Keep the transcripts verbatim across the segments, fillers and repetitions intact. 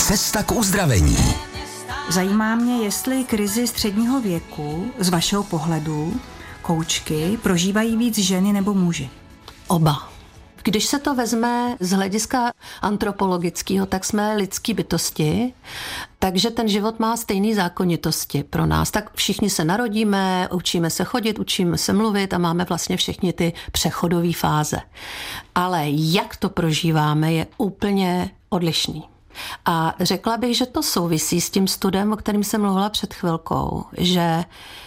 Cesta k uzdravení. Zajímá mě, jestli krizi středního věku z vašeho pohledu koučky prožívají víc ženy nebo muži? Oba. Když se to vezme z hlediska antropologického, tak jsme lidský bytosti, takže ten život má stejné zákonitosti pro nás. Tak všichni se narodíme, učíme se chodit, učíme se mluvit a máme vlastně všechny ty přechodové fáze. Ale jak to prožíváme, je úplně odlišný. A řekla bych, že to souvisí s tím studem, o kterém jsem mluvila před chvilkou, že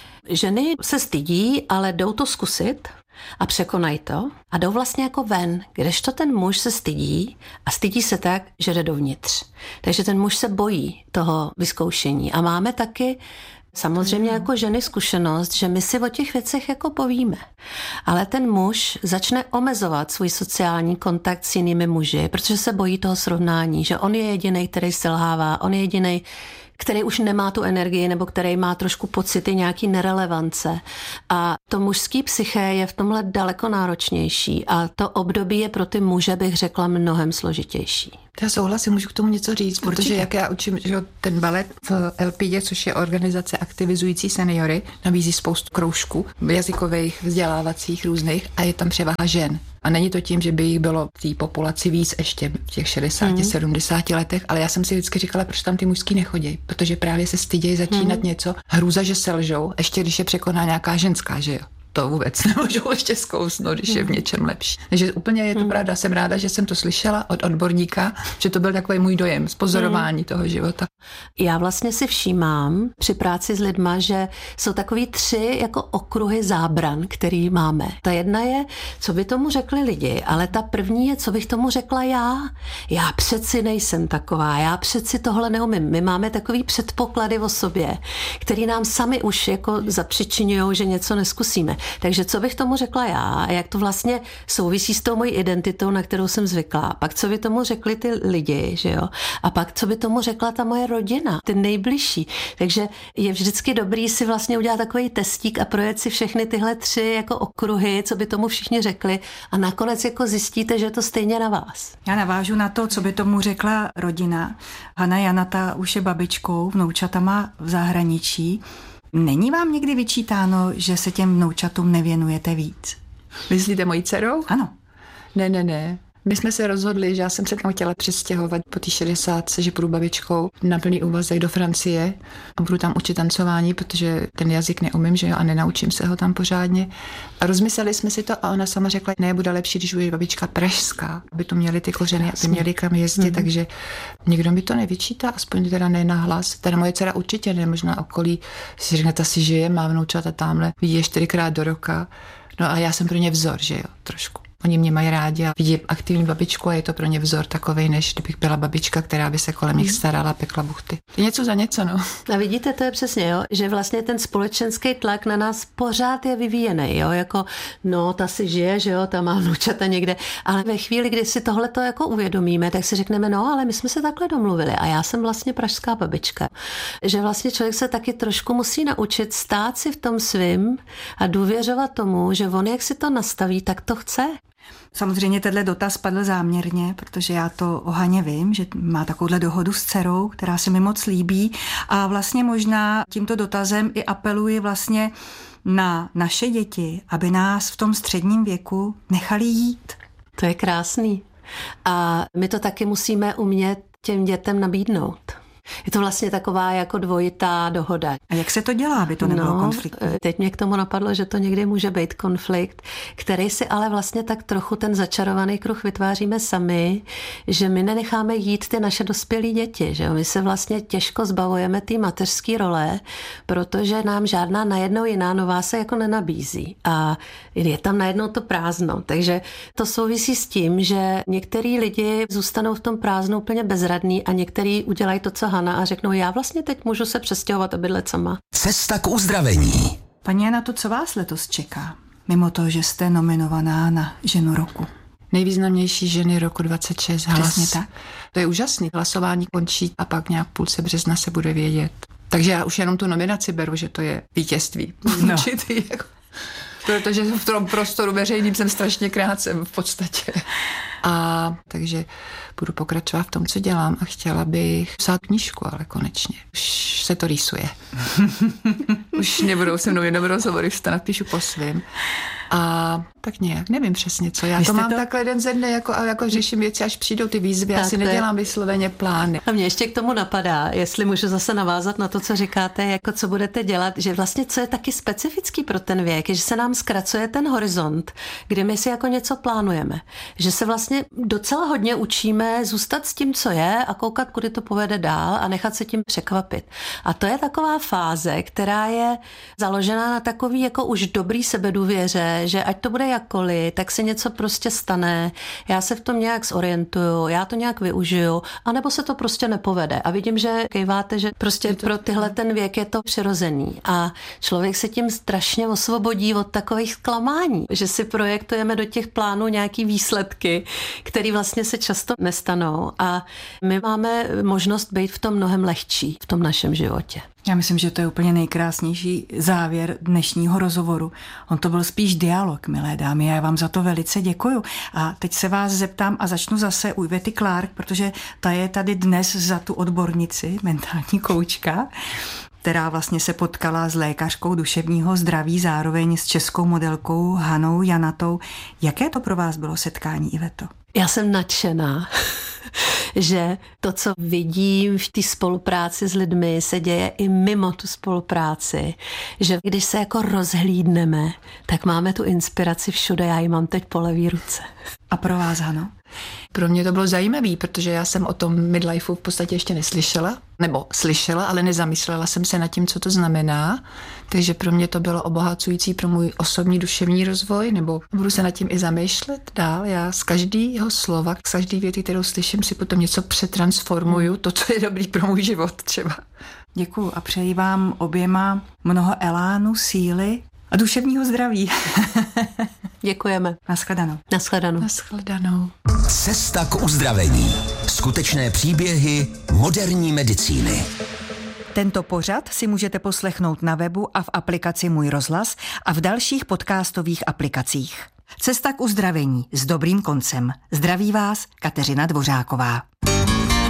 ženy se stydí, ale jdou to zkusit a překonají to a jdou vlastně jako ven, kdežto ten muž se stydí a stydí se tak, že jde dovnitř. Takže ten muž se bojí toho vyzkoušení a máme taky samozřejmě jako ženy zkušenost, že my si o těch věcech jako povíme. Ale ten muž začne omezovat svůj sociální kontakt s jinými muži, protože se bojí toho srovnání, že on je jedinej, který selhává, on je jedinej, který už nemá tu energii nebo který má trošku pocity nějaký nerelevance. A to mužský psyché je v tomhle daleko náročnější a to období je pro ty muže, bych řekla, mnohem složitější. Já souhlasím, můžu k tomu něco říct, Určitě. Protože jak já učím, že ten balet v el pé dé, což je organizace aktivizující seniory, nabízí spoustu kroužků jazykových, vzdělávacích, různých a je tam převaha žen. A není to tím, že by jich bylo v té populaci víc ještě v těch šedesáti, mm. sedmdesáti letech, ale já jsem si vždycky říkala, proč tam ty mužský nechodí, protože právě se stydějí začínat mm. něco, hrůza, že selžou, ještě když je překoná nějaká ženská, že jo. To vůbec nemůžou ještě zkousnout, když je v něčem lepší. Takže úplně je to pravda. Jsem ráda, že jsem to slyšela od odborníka, že to byl takový můj dojem z pozorování hmm. toho života. Já vlastně si všímám při práci s lidma, že jsou takový tři jako okruhy zábran, který máme. Ta jedna je, co by tomu řekli lidi, ale ta první je, co bych tomu řekla já. Já přeci nejsem taková, já přeci tohle neumím. My máme takový předpoklady o sobě, který nám sami už jako zapřičiňujou, že něco neskusíme. Takže co bych tomu řekla já a jak to vlastně souvisí s tou mojí identitou, na kterou jsem zvyklá. Pak co by tomu řekli ty lidi, že jo? A pak co by tomu řekla ta moje rodina, ty nejbližší. Takže je vždycky dobrý si vlastně udělat takový testík a projet si všechny tyhle tři jako okruhy, co by tomu všichni řekli a nakonec jako zjistíte, že je to stejně na vás. Já navážu na to, co by tomu řekla rodina. Hana Janata už je babičkou, vnoučata má v zahraničí. Není vám někdy vyčítáno, že se těm vnoučatům nevěnujete víc? Myslíte mojí dcerou? Ano. Ne, ne, ne. My jsme se rozhodli, že já jsem se tam chtěla přestěhovat po té šedesátce, že půjdu babičkou na plný úvazek do Francie a budu tam učit tancování, protože ten jazyk neumím, že jo, a nenaučím se ho tam pořádně. A rozmysleli jsme si to a ona sama řekla, ne, bude lepší, když bude babička pražská, aby tu měli ty kořeny, aby měli kam jezdit, mm-hmm. takže nikdo mi to nevyčítá, aspoň teda ne na hlas. Teda moje dcera určitě ne, možná okolí si řekne, ta si žije, má vnoučata tamhle, vidí je čtyřikrát do roka. No a já jsem pro ně vzor, že jo, trošku. Oni mě mají rádi a vidí aktivní babičku a je to pro ně vzor takovej, než kdybych byla babička, která by se kolem nich starala, pekla buchty. Je něco za něco, no. A vidíte, to je přesně, jo, že vlastně ten společenský tlak na nás pořád je vyvíjený, jo, jako no, ta si žije, že jo, ta má vnučata někde, ale ve chvíli, kdy si tohleto jako uvědomíme, tak si řekneme, no, ale my jsme se takhle domluvili a já jsem vlastně pražská babička. Že vlastně člověk se taky trošku musí naučit stát si v tom svým a důvěřovat tomu, že on, jak si to nastaví, tak to chce. Samozřejmě tenhle dotaz padl záměrně, protože já to o Haně vím, že má takovouhle dohodu s dcerou, která se mi moc líbí a vlastně možná tímto dotazem i apeluji vlastně na naše děti, aby nás v tom středním věku nechali jít. To je krásný. A my to taky musíme umět těm dětem nabídnout. Je to vlastně taková jako dvojitá dohoda. A jak se to dělá, aby to nebylo no, konfliktní? Teď mě k tomu napadlo, že to někdy může být konflikt, který si ale vlastně tak trochu ten začarovaný kruh vytváříme sami, že my nenecháme jít ty naše dospělé děti, že my se vlastně těžko zbavujeme té mateřské role, protože nám žádná najednou jiná nová se jako nenabízí a je tam najednou to prázdno, takže to souvisí s tím, že některý lidi zůstanou v tom prázdnu úplně bezradný a některý udělají to, co Hana a řeknou, já vlastně teď můžu se přestěhovat a bydlet sama. Cesta k uzdravení. Paní Jana, to co vás letos čeká? Mimo to, že jste nominovaná na ženu roku. Nejvýznamnější ženy roku dvacet šest. Hlas. Přesně tak. To je úžasný. Hlasování končí a pak nějak půlce března se bude vědět. Takže já už jenom tu nominaci beru, že to je vítězství. No. Protože v tom prostoru veřejným jsem strašně krátce v podstatě. A takže budu pokračovat v tom, co dělám a chtěla bych psát knížku, ale konečně. Už se to rýsuje. Už nebudou se mnou jenom rozhovory, už to napíšu po svým. A tak nějak, nevím přesně co. Já to mám to... takhle den ze dne, jako, jako řeším věci, až přijdou ty výzvy, já si nedělám vysloveně plány. A mě ještě k tomu napadá, jestli můžu zase navázat na to, co říkáte, jako co budete dělat, že vlastně co je taky specifický pro ten věk, je, že se nám zkracuje ten horizont, kdy my si jako něco plánujeme. Že se vlastně docela hodně učíme zůstat s tím, co je a koukat, kudy to povede dál a nechat se tím překvapit. A to je taková fáze, která je založená na takový jako už dobrý sebedůvěře, že ať to bude jakkoliv, tak se něco prostě stane, já se v tom nějak zorientuju, já to nějak využiju, anebo se to prostě nepovede. A vidím, že kejváte, že prostě pro tyhle ten věk je to přirozený. A člověk se tím strašně osvobodí od takových zklamání, že si projektujeme do těch plánů nějaký výsledky, které vlastně se často nestanou. A my máme možnost být v tom mnohem lehčí v tom našem životě. Já myslím, že to je úplně nejkrásnější závěr dnešního rozhovoru. On to byl spíš dialog, milé dámy, já vám za to velice děkuju. A teď se vás zeptám a začnu zase u Ivety Clark, protože ta je tady dnes za tu odbornici, mentální koučka, která vlastně se potkala s lékařkou duševního zdraví, zároveň s českou modelkou Hanou Janatou. Jaké to pro vás bylo setkání, Iveto? Já jsem nadšená, že to, co vidím v té spolupráci s lidmi, se děje i mimo tu spolupráci. Že když se jako rozhlídneme, tak máme tu inspiraci všude. Já ji mám teď po levý ruce. A pro vás, Hano? Pro mě to bylo zajímavé, protože já jsem o tom midlifeu v podstatě ještě neslyšela, nebo slyšela, ale nezamyslela jsem se nad tím, co to znamená. Takže pro mě to bylo obohacující pro můj osobní duševní rozvoj, nebo budu se nad tím i zamýšlet dál. Já z každého slova, z každé věty, kterou slyším, si potom něco přetransformuju, to, co je dobrý pro můj život třeba. Děkuju a přeji vám oběma mnoho elánu, síly a duševního zdraví. Děkujeme. Nashledanou. Nashledanou. Nashledanou. Cesta k uzdravení. Skutečné příběhy moderní medicíny. Tento pořad si můžete poslechnout na webu a v aplikaci Můj rozhlas a v dalších podcastových aplikacích. Cesta k uzdravení s dobrým koncem. Zdraví vás Kateřina Dvořáková.